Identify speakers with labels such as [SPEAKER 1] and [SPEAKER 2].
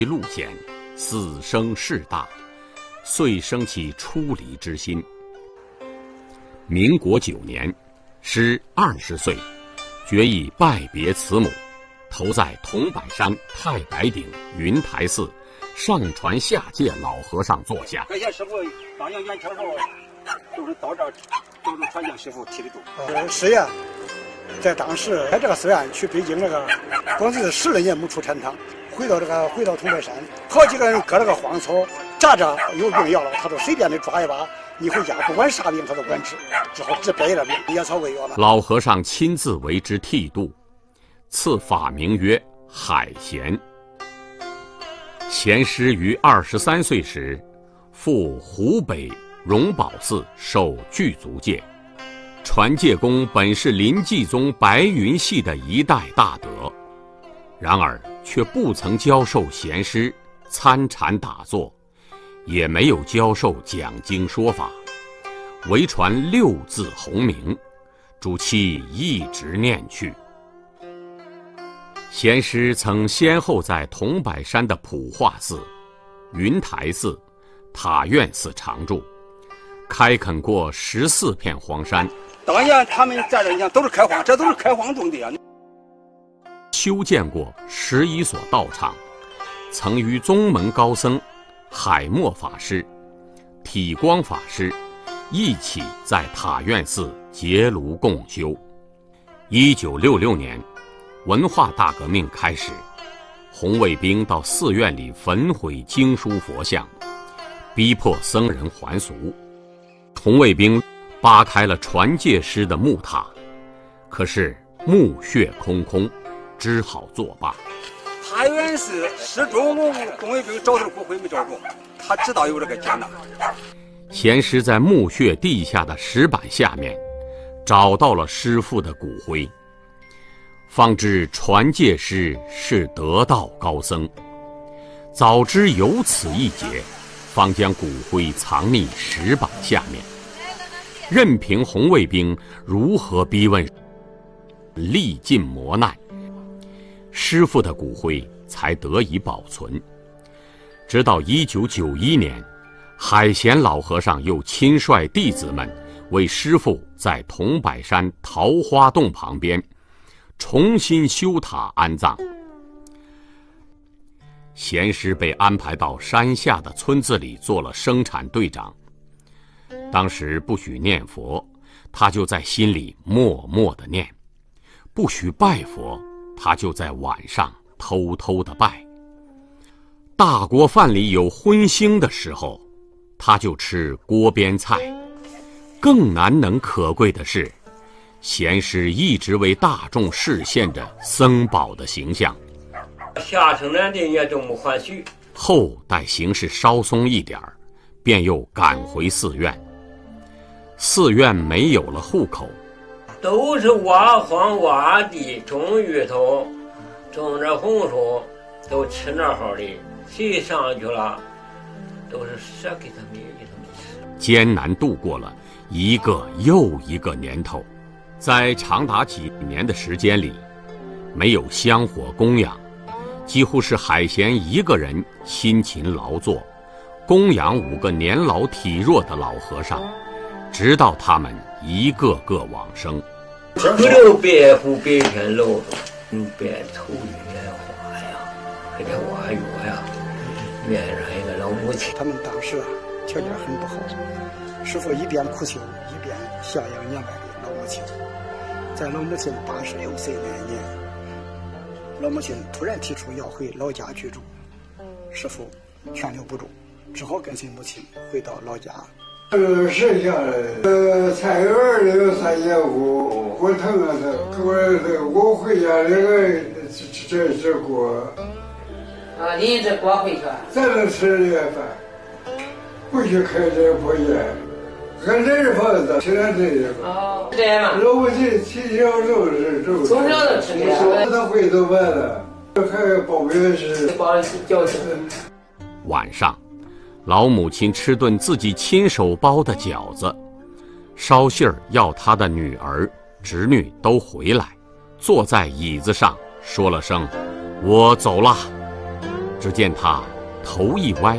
[SPEAKER 1] 路险，死生事大，遂生起出离之心。民国9年，师20岁，决意拜别慈母，投在桐柏山太白顶云台寺上传下界老和尚座下。
[SPEAKER 2] 感谢师傅当年元朝时候，就是到这儿就是传教师傅提的住。
[SPEAKER 3] 师爷在当时开这个寺院去北京那个，光是10来年没出禅堂，回到桐柏山，好几个人割了个荒草，扎着有病要了，他都随便的抓一把，你回家不管啥病他都管治，只好治别的病，野草喂药了。
[SPEAKER 1] 老和尚亲自为之剃度，赐法名曰海贤。贤师于23岁时，赴湖北荣宝寺受具足戒。传戒功本是临济宗白云系的一代大德，然而却不曾教授贤师参禅打坐，也没有教授讲经说法，唯传6字洪名，主其一直念去。贤师曾先后在桐柏山的普化寺、云台寺、塔院寺常住，开垦过14片荒山。
[SPEAKER 2] 当年他们在这，你看都是开荒，这都是开荒种的啊。
[SPEAKER 1] 修建过11所道场，曾与宗门高僧海默法师、体光法师一起在塔院寺结庐共修。1966年，文化大革命开始，红卫兵到寺院里焚毁经书佛像，逼迫僧人还俗。红卫兵扒开了传戒师的木塔，可是墓穴空空，只好作罢。
[SPEAKER 2] 塔院寺始终红卫兵找他骨灰没找着，他知道有这个劫难。
[SPEAKER 1] 贤师在墓穴地下的石板下面找到了师父的骨灰，方知传戒师是得道高僧。早知有此一劫，方将骨灰藏匿石板下面，任凭红卫兵如何逼问，历尽磨难，师父的骨灰才得以保存。直到1991年，海贤老和尚又亲率弟子们为师父在桐柏山桃花洞旁边重新修塔安葬。贤师被安排到山下的村子里做了生产队长。当时不许念佛，他就在心里默默地念；不许拜佛，他就在晚上偷偷地拜。大锅饭里有荤腥的时候，他就吃锅边菜。更难能可贵的是，贤师一直为大众示现着僧宝的形象。
[SPEAKER 4] 下城南的也都没还许，
[SPEAKER 1] 后待形势稍松一点儿，便又赶回寺院。寺院没有了户口，
[SPEAKER 4] 都是挖荒挖地，种芋头，种着红薯，都吃那好的。谁上去了，都是舍给他们吃。
[SPEAKER 1] 艰难度过了一个又一个年头，在长达几年的时间里，没有香火供养，几乎是海贤一个人辛勤劳作，供养5个年老体弱的老和尚，直到他们一个个往生。
[SPEAKER 4] 不留白虎白天露着，白头月花呀，还得挖药呀，面上一个老母亲。
[SPEAKER 3] 他们当时条件很不好，师父一边苦修，一边孝养年迈的老母亲。在老母亲86岁那年，老母亲突然提出要回老家居住，师父劝留不住，只好跟随母亲回到老家。
[SPEAKER 5] 剩下的菜园里有3节骨，我疼啊我回家那个这锅
[SPEAKER 6] 啊，你这锅回去
[SPEAKER 5] 咱能吃这个饭，不许开这破烟，俺这是房子吃点这个。
[SPEAKER 6] 哦，这样嘛。
[SPEAKER 5] 老母亲从小就是
[SPEAKER 6] 从小就吃这个，
[SPEAKER 5] 他回头完了，还包月是
[SPEAKER 6] 包饺子。
[SPEAKER 1] 晚上，老母亲吃顿自己亲手包的饺子，捎信儿要他的女儿、侄女都回来，坐在椅子上说了声“我走了”， 只见他头一歪，